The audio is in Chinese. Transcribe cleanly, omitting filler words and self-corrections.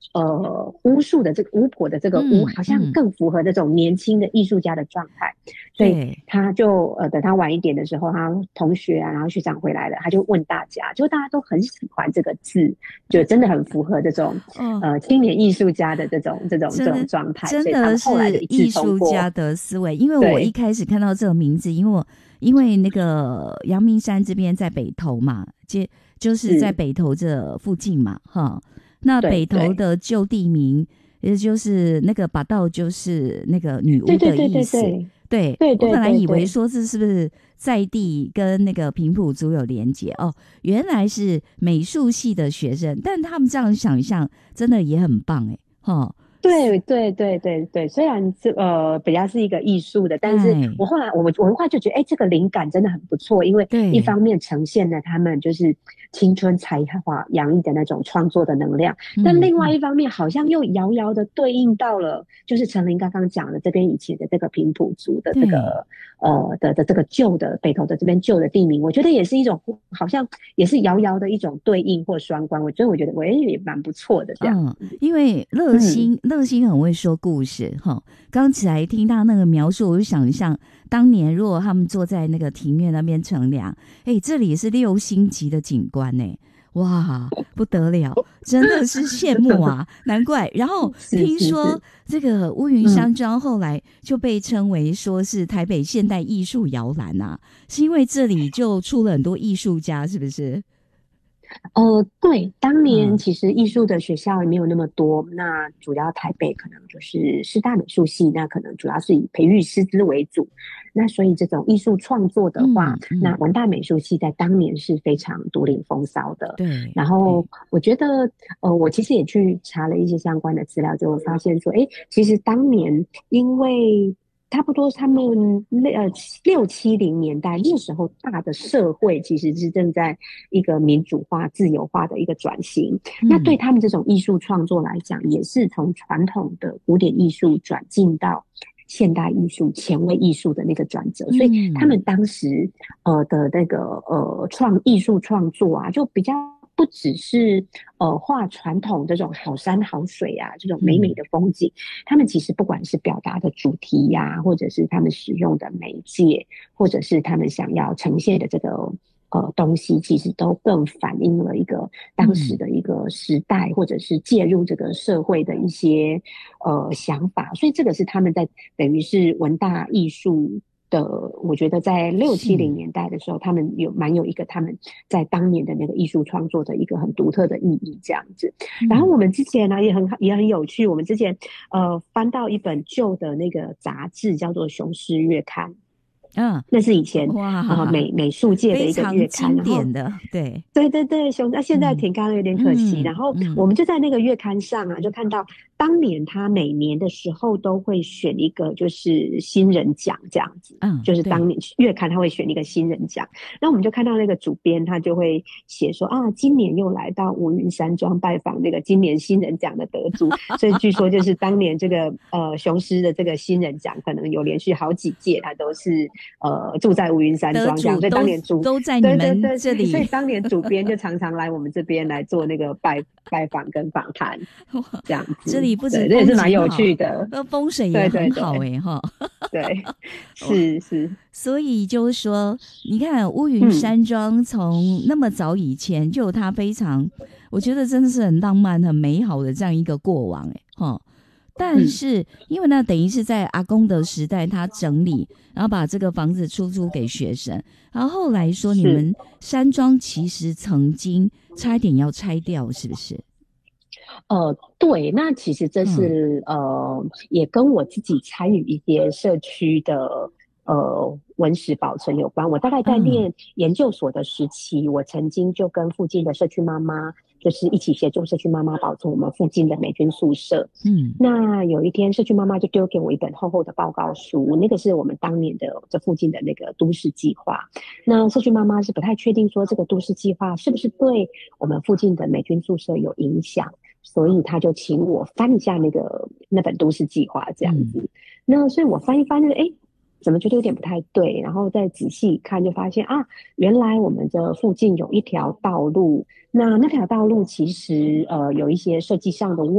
巫术的这个巫婆的这个巫，好像更符合这种年轻的艺术家的状态，所以他就等他晚一点的时候，他同学啊，然后学长回来了，他就问大家，就大家都很喜欢这个字，就真的很符合这种青年艺术家的这种状态， 真所以他们后来就是一致艺术通过。 家的思维。因为我一开始看到这个名字，因为那个阳明山这边在北投嘛，就是在北投这附近嘛，哈。那北投的旧地名，也就是那个把道，就是那个女巫的意思。对，我本来以为说这是不是在地跟那个平埔族有连结哦，原来是美术系的学生，但他们这样想象真的也很棒哎，哈。 对，虽然比较是一个艺术的，但是我后来我们就觉得，这个灵感真的很不错，因为一方面呈现了他们就是青春才华洋溢的那种创作的能量，但另外一方面好像又遥遥的对应到了，就是陈琳刚刚讲的这边以前的这个平埔族的这个的这个旧的北投的这边旧的地名，我觉得也是一种好像也是遥遥的一种对应或双关，所以我觉得也蛮不错的这样。 因为乐心很会说故事哈。刚起来听他那个描述，我就想象当年如果他们坐在那个庭院那边乘凉，这里是6星级的景观呢，哇，不得了，真的是羡慕啊！难怪。然后听说这个乌云山庄后来就被称为说是台北现代艺术摇篮啊，是因为这里就出了很多艺术家，是不是？ 对，当年其实艺术的学校也没有那么多，那主要台北可能就是师大美术系，那可能主要是以培育师资为主，那所以这种艺术创作的话，那文大美术系在当年是非常独领风骚的。 对， 然后我觉得，我其实也去查了一些相关的资料，就发现说，其实当年因为差不多他们60、70年代那时候，大的社会其实是正在一个民主化、自由化的一个转型。那对他们这种艺术创作来讲，也是从传统的古典艺术转进到现代艺术、前卫艺术的那个转折。所以他们当时的那个艺术创作啊，就比较不只是画传统这种好山好水啊，这种美美的风景，他们其实不管是表达的主题呀，或者是他们使用的媒介，或者是他们想要呈现的这个东西，其实都更反映了一个当时的一个时代，或者是介入这个社会的一些想法，所以这个是他们在等于是文大艺术的，我觉得在60、70年代的时候，他们有一个他们在当年的那个艺术创作的一个很独特的意义这样子。然后我们之前呢也很有趣，我们之前翻到一本旧的那个杂志，叫做《雄狮月刊》。那是以前美术界的一个月刊， 非常经典的，对， 那现在停刊了有点可惜。然后我们就在那个月刊上啊，就看到当年他每年的时候都会选一个就是新人奖这样子，就是当年月刊他会选一个新人奖。那我们就看到那个主编他就会写说啊，今年又来到乌云山庄拜访那个今年新人奖的得主，所以据说就是当年这个雄狮的这个新人奖可能有连续好几届他都是住在乌云山庄这样，所以当年都在你们这里， 所以当年主编就常常来我们这边来做那个拜访跟访谈这样子。 这里不止这也是蛮有趣的， 风水也很好哈。 对，是。 所以就是说，你看乌云山庄从那么早以前就有它非常，我觉得真的是很浪漫、很美好的这样一个过往但是因为呢，等于是在阿公的时代，他整理，然后把这个房子出租给学生，然后后来说你们山庄其实曾经差一点要拆掉，是不是？ 对，那其实这是也跟我自己参与一些社区的文史保存有关。我大概在念研究所的时期，我曾经就跟附近的社区妈妈，就是一起协助社区妈妈保存我们附近的美军宿舍。那有一天社区妈妈就丢给我一本厚厚的报告书，那个是我们当年的这附近的那个都市计划。那社区妈妈是不太确定说这个都市计划是不是对我们附近的美军宿舍有影响，所以他就请我翻一下那本都市计划这样子。那所以我翻一翻怎么觉得有点不太对，然后再仔细看就发现啊，原来我们这附近有一条道路，那条道路其实有一些设计上的问